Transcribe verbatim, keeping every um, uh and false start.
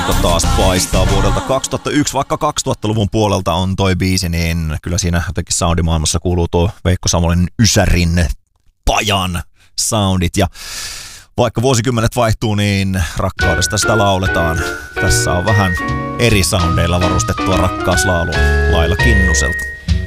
aurinko taas paistaa vuodelta kaksituhattayksi, vaikka kaksituhattaluvun puolelta on toi biisi, niin kyllä siinä jotenkin soundimaailmassa kuuluu tuo Veikko Samolin Ysärin pajan soundit. Ja vaikka vuosikymmenet vaihtuu, niin rakkaudesta sitä lauletaan. Tässä on vähän eri soundeilla varustettua rakkauslaulua Laila Kinnuselta.